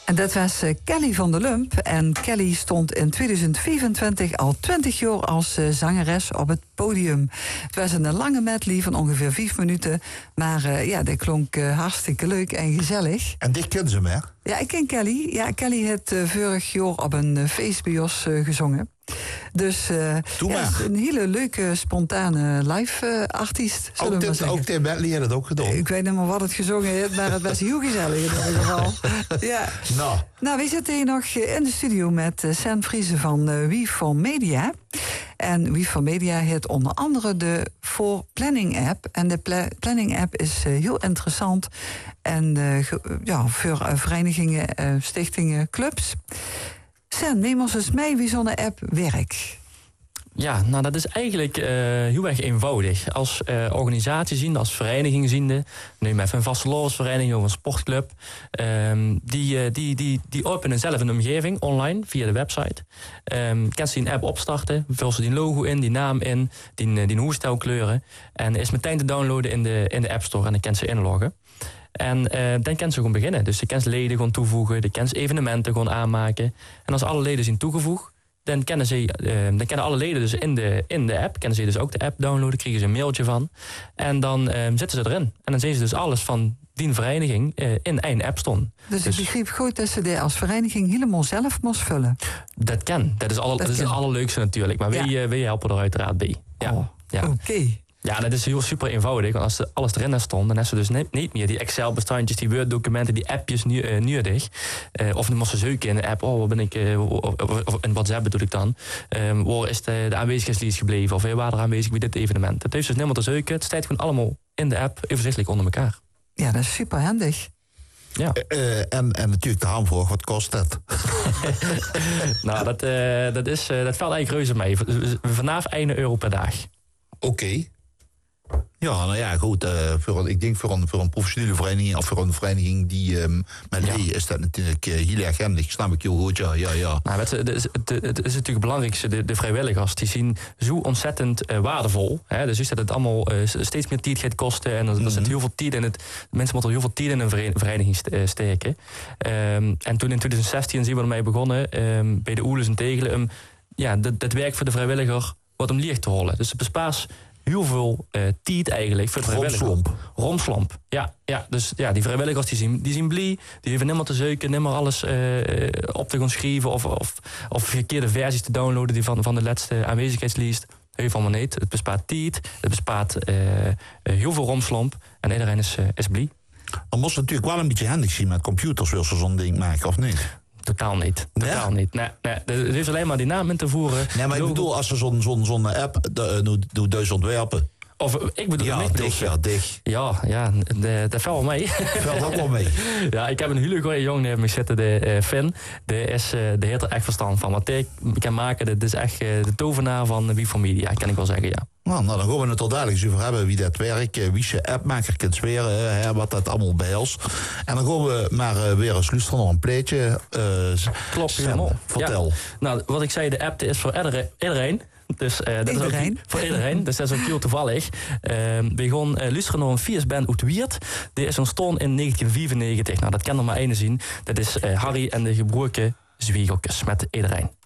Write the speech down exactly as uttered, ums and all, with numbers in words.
En dat was uh, Kelly van der Lump. En Kelly stond in tweeduizend vierentwintig al twintig jaar als uh, zangeres op het podium. Het was een lange medley van ongeveer vijf minuten. Maar uh, ja, dat klonk uh, hartstikke leuk en gezellig. En dit kennen ze me, hè? Ja, ik ken Kelly. Ja, Kelly heeft uh, vorig jaar op een uh, feest bij ons uh, gezongen. Dus uh, ja, is een hele leuke, spontane live uh, artiest. Ook dit, ook dit medley heeft het ook gedaan. Ik weet niet meer wat het gezongen heeft, maar het was heel gezellig in ieder geval. Ja. Nou. nou, we zitten hier nog in de studio met uh, Sen Friese van uh, We for Media. En We for Media heeft onder andere de For Planning app. En de pla- Planning app is uh, heel interessant. En uh, ge- ja, voor uh, verenigingen, uh, stichtingen, clubs. Sen, neem ons eens mee wie zo'n app werkt. Ja, nou dat is eigenlijk uh, heel erg eenvoudig. Als uh, organisatie ziende, als vereniging ziende, neem even een vastelovensvereniging of een sportclub. Um, die, uh, die, die, die openen zelf een omgeving online via de website. Um, kan ze die een app opstarten, vul ze die logo in, die naam in, die, die hoestelkleuren. En is meteen te downloaden in de, in de App Store en dan kan ze inloggen. En uh, dan kan ze gewoon beginnen. Dus je kan ze leden gewoon toevoegen, je kan ze evenementen gewoon aanmaken. En als alle leden zijn toegevoegd, dan kennen ze, uh, dan kennen alle leden dus in de, in de app. Kennen ze dus ook de app downloaden, krijgen ze een mailtje van. En dan uh, zitten ze erin. En dan zien ze dus alles van die vereniging uh, in één app staan. Dus, dus ik begreep goed dat ze die als vereniging helemaal zelf moest vullen. Dat kan. Dat is, alle, dat dat is het allerleukste natuurlijk. Maar ja. wij, uh, wij helpen er uiteraard bij. Ja. Oh, ja. Oké. Okay. Ja, dat is heel super eenvoudig. Want als er alles erin stond, dan is ze dus niet, niet meer die Excel-bestandjes, die Word-documenten, die appjes nu, uh, nodig. Uh, of dan moest ze zoeken in de app. Oh, wat ben ik, uh, of, of, of in WhatsApp bedoel ik dan. Um, waar is de, de aanwezigheidslijst gebleven? Of hey, waar er aanwezig bij dit evenement? Het heeft dus helemaal te zoeken. Het staat gewoon allemaal in de app, overzichtelijk onder elkaar. Ja, dat is super handig. Ja. Uh, en, en natuurlijk de hamvraag, wat kost dat? nou, dat, uh, dat, is, uh, dat valt eigenlijk reuze mee. Vanaf één euro per dag. Oké. Okay. Ja, nou ja, goed. Uh, voor een, ik denk voor een, voor een professionele vereniging of voor een vereniging die um, met ja. die is dat natuurlijk uh, heel erg handig. Snap ik heel goed, ja, ja, ja. Nou, het, het, het, het is natuurlijk het belangrijkste. De, de vrijwilligers die zien zo ontzettend uh, waardevol. Hè? Dus is dat het allemaal uh, steeds meer tijd gaat kosten en er, mm-hmm. er zit heel veel tijd in het. Mensen moeten heel veel tijd in een vereniging steken. Um, en toen in twintig zestien zijn we ermee begonnen um, bij de Oeles en Tegelen. Um, ja, dat, dat werk voor de vrijwilliger wordt om licht te hollen. Dus het bespaart heel veel uh, tijd eigenlijk voor de vrijwilligers. Romslomp. Romslomp, ja. ja. Dus ja, die vrijwilligers die zien, die zien blij. Die hoeven nimmer te zoeken, nimmer alles uh, op te gaan schrijven of, of, of verkeerde versies te downloaden die van, van de laatste aanwezigheidslijst. Heel van niet. Het bespaart tijd, het bespaart uh, uh, heel veel romslomp en iedereen is, uh, is blij. Dan moest het natuurlijk wel een beetje handig zien met computers, wil ze zo'n ding maken, of niet? Totaal niet. Totaal ja? niet. Nee, nee. Er is alleen maar die naam in te voeren. Nee, maar ik bedoel, als er zo'n zo'n zo'n app doet dus ontwerpen. Of ik bedoel, ja, niet dicht, ja, dicht. Ja, ja, dat valt wel mee. Valt ook wel mee. Ja, ik heb een hele goede jongen naast me zitten, de uh, Finn. De is, uh, de heeft er echt verstand van. Wat ik kan maken, dat is echt uh, de tovenaar van We for Media, kan ik wel zeggen, ja. Nou, nou, dan gaan we het er dadelijk eens over hebben wie dat werkt, wie ze appmaker kunt zweren, hè, wat dat allemaal behelst. En dan gaan we maar uh, weer eens luisteren naar een pleetje. Uh, Klopt, helemaal. Vertel. Ja. Nou, wat ik zei, de app is voor iedereen. Dus uh, dat iedereen. is ook voor iedereen. Dus dat is ook heel toevallig. Uh, we gaan uh, luisteren naar een Viesband uit Wiert. Die is ontstaan in negentien vierennegentig. Nou, dat kan er maar één zien. Dat is uh, Harry en de gebroken Zwiegeltjes met iedereen.